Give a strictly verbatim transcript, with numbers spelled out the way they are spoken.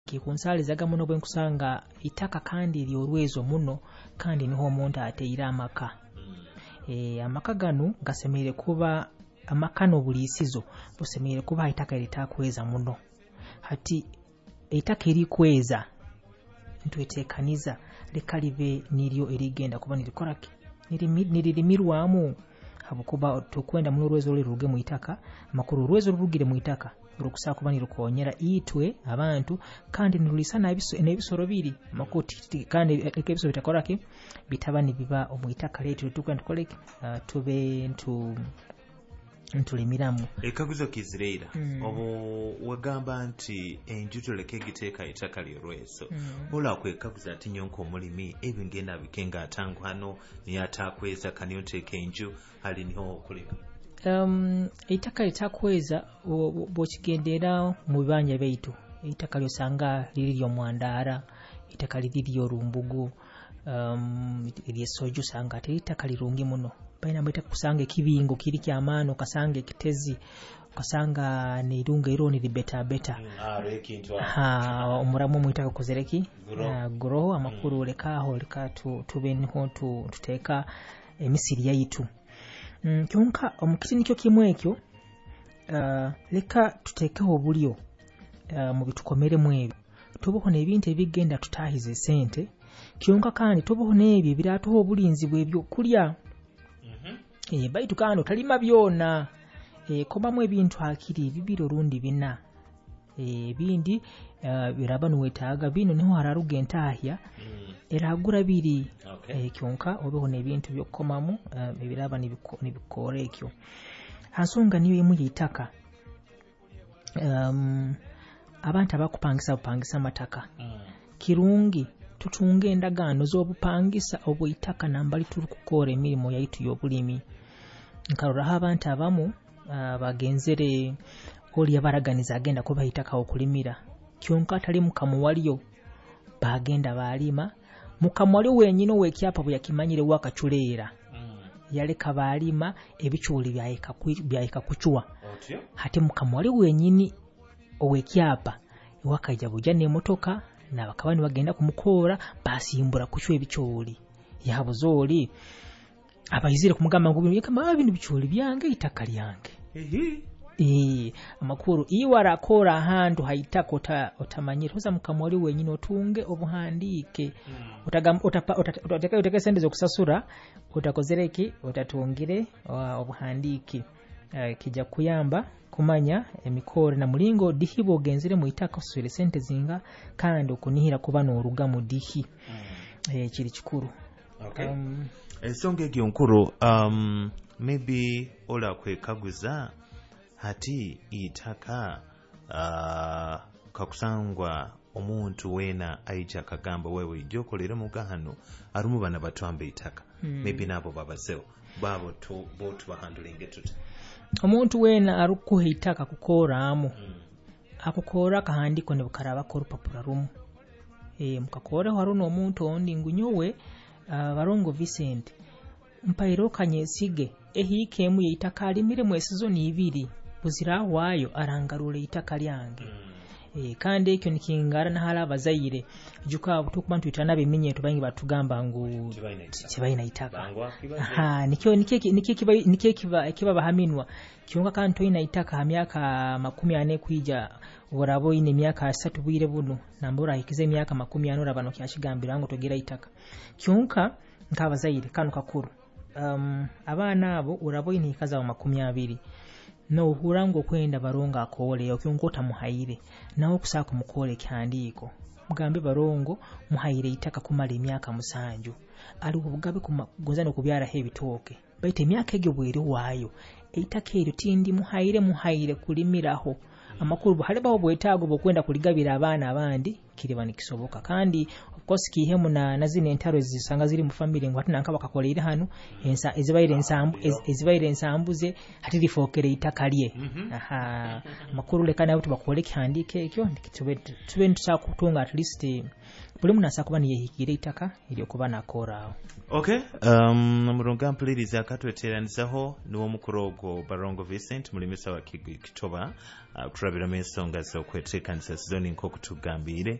kikunsalizaga muno bwe nkusanga itaka kandi lyolwezo muno kandi niho omuntu ateira amaka e, amaka gano gasemeire kuba amakano bulisizo busemeire kuba itaka litakweza muno hati itaka erikweza ntwetekaniza lekalive niryo erigenda kuba nirikoraki niririmirwamu habukuba tukwenda mu lwezo liruge mu itaka makuru lwezo lurugire mu itaka rukusa kuba nirukonyera itwe abantu kandi nirulisana ebisoro biri makuti kandi ekebisoro bitakoraki bitabani biba omu itaka letu tukwenda koleki uh, tube ntu ntulimiramu ekaguzo kizireira mm. obo wagamba nti enjuto leke giteeka itaka lyolweso mm. ola kwekaguza ati nyonko omulimi ebyo ngenda bikenga atangu hano niyatakweza kanyoteeka enju ali niho okulima um, itaka litakweza bwokigendera mu bibanja byaitu itaka lyosanga liri lyomwandaara itaka liri lyolumbugu um, lyesoju sanga ate itaka lirungi muno baina mwita kusanga ekibingo kiri kyamaano kasanga ekitezi kasanga nirunga ironi libeta beta ah rekintu ha omuramu mwita kukozereki grow uh, amakuru lekaho leka tu tubenho tu tuteka emisiri yaitu mm, kyonka omukiti nikyo kimwe ekyo uh, leka tutekeho bulyo uh, mu bitukomere mwebyo tuboho nebintu ebigenda tutahize sente kyonka kandi tuboho nebyo biratuho obulinzi bwebyo kulya e baitu kano talima byona e komamu ebintu akiri bibiro rundi bina e bindi uh, birabanu wetaaga bino niho hararuga entahya mm. eragura biri okay. e kyonka obeho nebintu byokomamu uh, ebiraba nibikore ekyo hansonga niyo emu yitaka um, abantu abakupangisa bupangisa amataka mm. kirungi tutunge endagaano z'obupangisa obuyitaka nambali turukukora emirimu yaitu y'obulimi nkarora abantu abamu uh, bagenzere oli abaraganiza agenda kuba itaka okulimira kyonka atali mukamu waliyo bagenda balima mukamu waliyo wenyino wekyapa bwe yakimanyire wakachuleera mm. yaleka balima ebichuli byayika byayika kuchwa otyo hati mukamu waliyo wenyini owekyapa wakaja buja ne motoka na bakabani bagenda kumukora basimbura kuchwa ebichuli yabuzoli abayizire kumugamba ngo bino kama bintu bichuli byange itaka lyange ehe eh amakuru iwara akora ahantu haitaka ota otamanyira hoza mukamwali wenyine otunge obuhandike mm. utagamba utateka uteka sende zo kusasura utakozereki utatungire obuhandike uh, kijja kuyamba kumanya emikore na mulingo dihibo genzire mu itaka oswele sente zinga kandi okunihira kuba no rugamu dihi mm. eh kiri kikuru okay um, ensonga egyo nkuru um maybe ola kwekaguza hati itaka uh, kakusangwa omuntu wena aija kagamba wewe ijokolera mugahano arumu bana batwambe itaka hmm. maybe nabo babaseho babo to both bahandling it omuntu wena arukuha itaka kukora amu hmm. akukora kahandiko ne bukaraba ko rupapura rumu eh mukakore haruno omuntu ondi ngunyowe uh, barongo Vincent mpairo kanyesige ehikemu yitaka alimire mu season ibiri buzira wayo arangarule itaka lyange mm. e, kandi ekyo nikingara na hala bazayire juka butukubantu itana beminye tubangi batugamba ngo kibaina itaka ha nikyo nikiki nikikiba nikikiba kiba bahaminwa kyonga kandi toina itaka hamyaka makumi ane kuija borabo ine myaka three bwire buno nambura ikize myaka makumi ane rabano kyashigambira ngo togera itaka kyonka nkabazayire kanu kakuru um abana abo urabo ine ikaza wa makumi abiri no hurango kwenda baronga akole okyongota muhaire nawo kusaka mukole kyandiko mugambe barongo muhaire itaka kumala emyaka musanju ali ubugabe kumagozano kubyara hebitoke baite emyaka egyo bwiri wayo eitaka eryo tindi muhaire muhaire kulimiraho amakuru buhale bawo bwetago bokwenda kuligabira abana abandi kiribani kisoboka kandi of course kihemu na nazine entaro zisanga ziri mu family ngo atina nkaba kakolera hano ensa ezibaire ensambu ezibaire ensambuze hati lifokere itakalye aha makuru lekana utu bakole kihandike ekyo ndikitube tube ntusakutunga at least buli munasa kuba niyehikire itaka ili okuba nakora okay um muronga mpuliriza akatweteranizaho niwo mukorogo Barongo Vincent mulimisa wa Kitoba uh, kurabira mesonga zo kwetekanisa zoni nko kutugambire